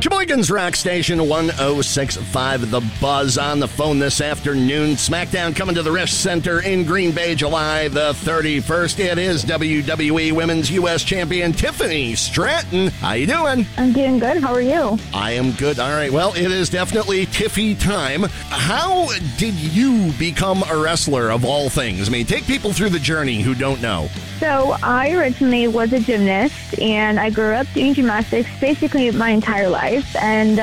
Sheboygan's Rock Station 106.5, The Buzz on the phone this afternoon. SmackDown coming to the Rift Center in Green Bay, July the 31st. It is WWE Women's U.S. Champion Tiffany Stratton. How you doing? I'm doing good. How are you? I am good. All right. Well, it is definitely Tiffy time. How did you become a wrestler of all things? I mean, take people through the journey who don't know. So I originally was a gymnast, and I grew up doing gymnastics basically my entire life. And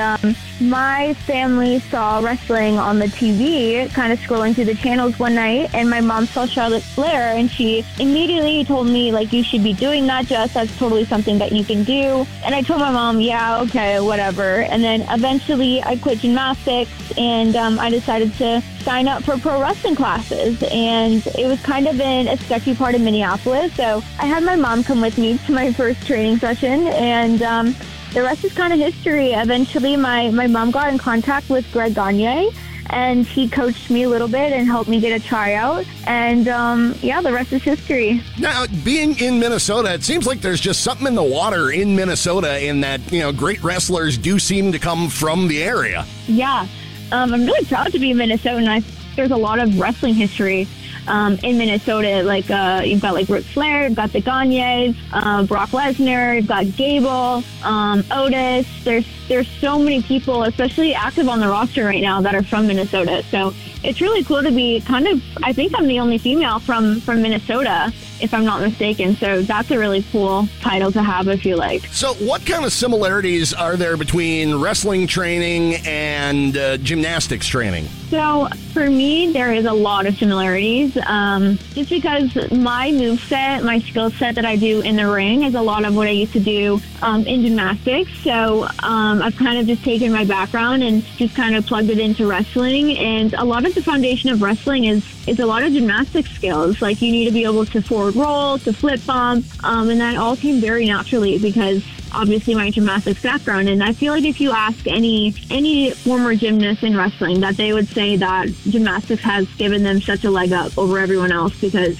my family saw wrestling on the TV, kind of scrolling through the channels one night, and my mom saw Charlotte Flair, and she immediately told me, like, you should be doing that, Jess. That's totally something that you can do. And I told my mom, yeah, okay, whatever. And then eventually I quit gymnastics, and I decided to sign up for pro wrestling classes. And it was kind of in a sketchy part of Minneapolis. So I had my mom come with me to my first training session, and the rest is kind of history. Eventually, my mom got in contact with Greg Gagne, and he coached me a little bit and helped me get a tryout. And, the rest is history. Now, being in Minnesota, it seems like there's just something in the water in Minnesota in that, great wrestlers do seem to come from the area. Yeah. I'm really proud to be a Minnesotan. There's a lot of wrestling history in Minnesota. Like, you've got, like, Ric Flair, you've got the Gagnes, Brock Lesnar, you've got Gable, Otis. There's so many people, especially active on the roster right now, that are from Minnesota. So it's really cool to be I think I'm the only female from Minnesota, if I'm not mistaken. So that's a really cool title to have, I feel like. So what kind of similarities are there between wrestling training and gymnastics training? So for me, there is a lot of similarities. Just because my moveset, my skill set that I do in the ring is a lot of what I used to do in gymnastics. So I've kind of just taken my background and just kind of plugged it into wrestling. And a lot of the foundation of wrestling is a lot of gymnastic skills. Like, you need to be able to forward roll, to flip bump, and that all came very naturally because obviously my gymnastics background. And I feel like if you ask any former gymnast in wrestling, that they would say that gymnastics has given them such a leg up over everyone else, because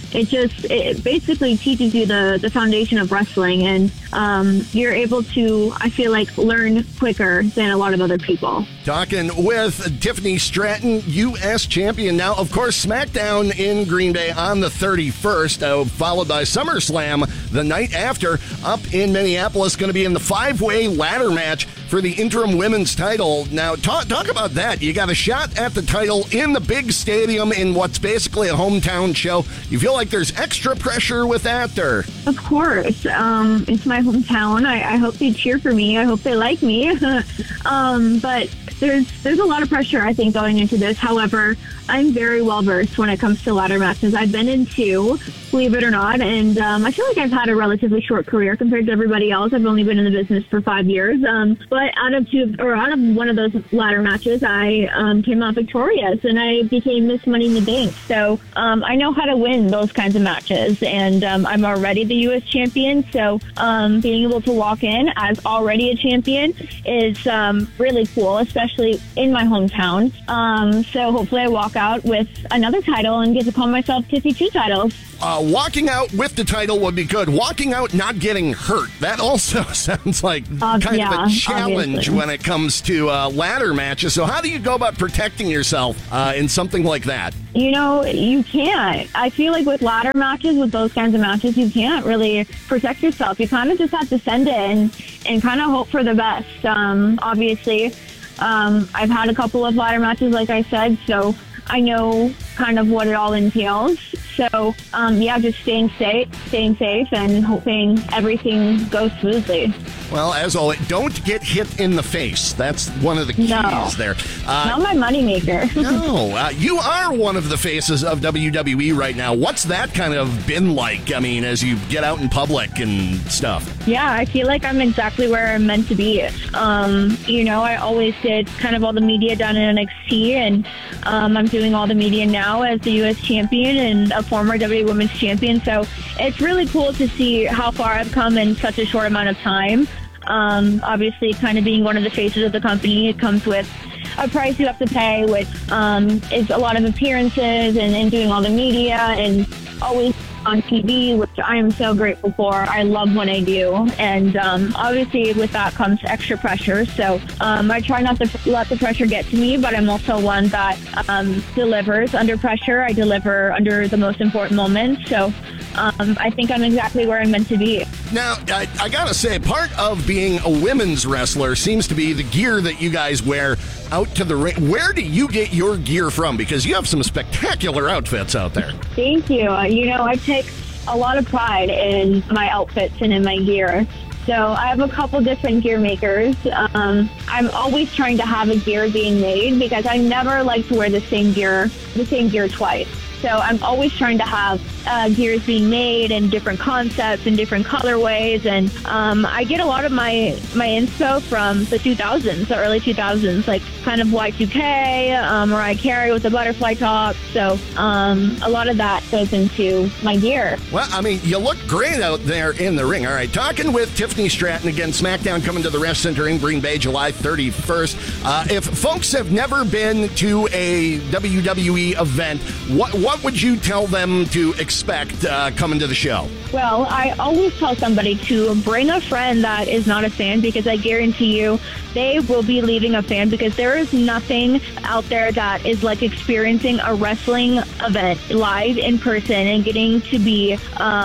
it basically teaches you the foundation of wrestling, and you're able to, I feel like, learn quicker than a lot of other people. Talking with Tiffany Stratton, U.S. champion. Now, of course, SmackDown in Green Bay on the 31st, followed by SummerSlam the night after up in Minneapolis. Going to be in the 5-way ladder match for the interim women's title. Now, talk about that. You got a shot at the title in the big stadium in what's basically a hometown show. You feel like there's extra pressure with that, or? Of course. It's my hometown. I hope they cheer for me. I hope they like me. But there's a lot of pressure, I think, going into this. However, I'm very well versed when it comes to ladder matches. I've been in 2, believe it or not, and I feel like I've had a relatively short career compared to everybody else. I've only been in the business for 5 years. But out of one of those ladder matches, I came out victorious, and I became Miss Money in the Bank. So I know how to win those kinds of matches, and I'm already the U.S. champion. So being able to walk in as already a champion is really cool, especially in my hometown. So hopefully I walk out with another title and get to call myself Tiffy 2 titles. Walking out with the title would be good. Walking out not getting hurt, that also sounds like kind of a challenge obviously when it comes to ladder matches. So how do you go about protecting yourself in something like that? You can't. I feel like with ladder matches, with those kinds of matches, you can't really protect yourself. You kind of just have to send it and kind of hope for the best. Obviously, I've had a couple of ladder matches, like I said, so I know kind of what it all entails. So, just staying safe and hoping everything goes smoothly. Well, as always, don't get hit in the face. That's one of the keys there. Not my moneymaker. No, you are one of the faces of WWE right now. What's that kind of been like? I mean, as you get out in public and stuff. Yeah, I feel like I'm exactly where I'm meant to be. I always did kind of all the media down in NXT, and I'm doing all the media now as the U.S. champion and a former WWE Women's champion. So it's really cool to see how far I've come in such a short amount of time. Obviously, kind of being one of the faces of the company, it comes with a price you have to pay, which is a lot of appearances and doing all the media and always on TV, which I am so grateful for. I love what I do. And obviously with that comes extra pressure. So I try not to let the pressure get to me, but I'm also one that delivers under pressure. I deliver under the most important moments. So I think I'm exactly where I'm meant to be. Now, I gotta say, part of being a women's wrestler seems to be the gear that you guys wear out to the ring. Where do you get your gear from? Because you have some spectacular outfits out there. Thank you. I take a lot of pride in my outfits and in my gear. So I have a couple different gear makers. I'm always trying to have a gear being made because I never like to wear the same gear twice. So I'm always trying to have gears being made and different concepts and different colorways. And I get a lot of my inspo from the 2000s, the early 2000s, like kind of Y2K, Mariah Carey with the butterfly top. So a lot of that goes into my gear. Well, I mean, you look great out there in the ring. All right, talking with Tiffany Stratton again, SmackDown coming to the Rest Center in Green Bay, July 31st. If folks have never been to a WWE event, what would you tell them to expect coming to the show? Well, I always tell somebody to bring a friend that is not a fan, because I guarantee you they will be leaving a fan, because there is nothing out there that is like experiencing a wrestling event live in person and getting to be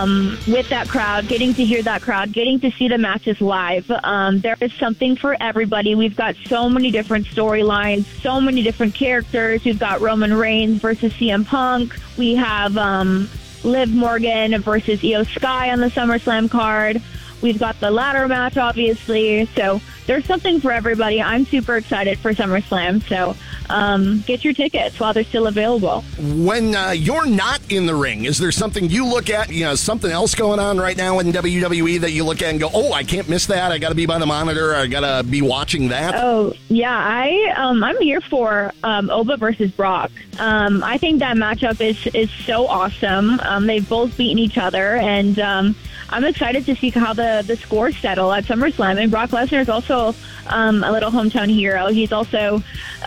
with that crowd, getting to hear that crowd, getting to see the matches live. There is something for everybody. We've got so many different storylines, so many different characters. We've got Roman Reigns versus CM Punk. We have Liv Morgan versus Io Sky on the SummerSlam card. We've got the ladder match, obviously. So there's something for everybody. I'm super excited for SummerSlam. So get your tickets while they're still available. When you're not in the ring, is there something you look at, something else going on right now in WWE that you look at and go, oh, I can't miss that. I got to be by the monitor. I got to be watching that. Oh, yeah. I'm here for Oba versus Brock. I think that matchup is so awesome. They've both beaten each other, and I'm excited to see how the scores settle at SummerSlam. And Brock Lesnar is also a little hometown hero. He's also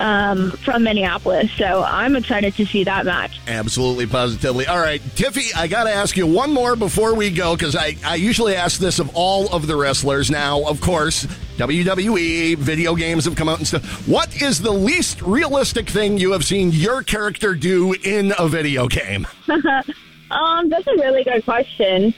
from Minneapolis, so I'm excited to see that match. Absolutely, positively. All right, Tiffy, I got to ask you one more before we go, because I usually ask this of all of the wrestlers. Now, of course, WWE, video games have come out and stuff. What is the least realistic thing you have seen your character do in a video game? That's a really good question.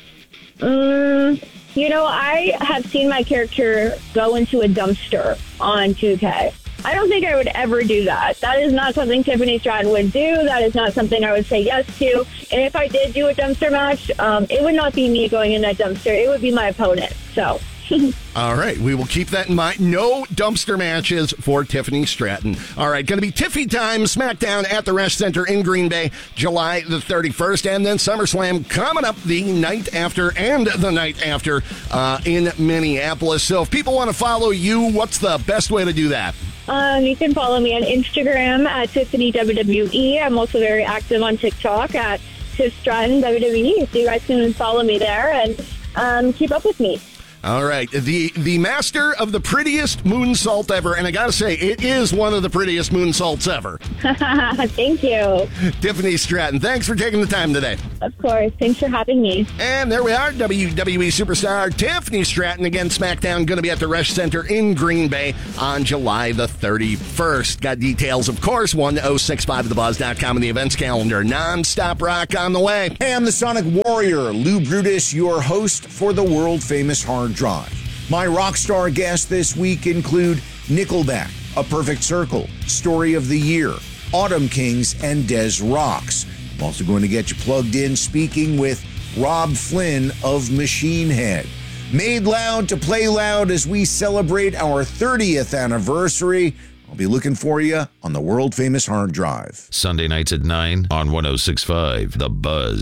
I have seen my character go into a dumpster on 2K. I don't think I would ever do that. That is not something Tiffany Stratton would do. That is not something I would say yes to. And if I did do a dumpster match, it would not be me going in that dumpster. It would be my opponent. So... All right, we will keep that in mind. No dumpster matches for Tiffany Stratton. All right, going to be Tiffy time, SmackDown at the Rest Center in Green Bay, July the 31st, and then SummerSlam coming up the night after and the night after in Minneapolis. So if people want to follow you, what's the best way to do that? You can follow me on Instagram at Tiffany WWE. I'm also very active on TikTok at Tiff Stratton WWE. So you guys can follow me there and keep up with me. All right, the master of the prettiest moonsault ever, and I gotta say, it is one of the prettiest moonsaults ever. Thank you. Tiffany Stratton, thanks for taking the time today. Of course, thanks for having me. And there we are, WWE superstar Tiffany Stratton, again, SmackDown, going to be at the Resch Center in Green Bay on July the 31st. Got details, of course, 1065thebuzz.com and the events calendar. Non-stop rock on the way. Hey, I'm the Sonic Warrior, Lou Brutus, your host for the world-famous Hard Drive. My rock star guests this week include Nickelback, A Perfect Circle, Story of the Year, Autumn Kings, and Des Rocks. I'm also going to get you plugged in speaking with Rob Flynn of Machine Head. Made loud to play loud as we celebrate our 30th anniversary. I'll be looking for you on the world-famous Hard Drive. Sunday nights at 9 on 1065 The Buzz.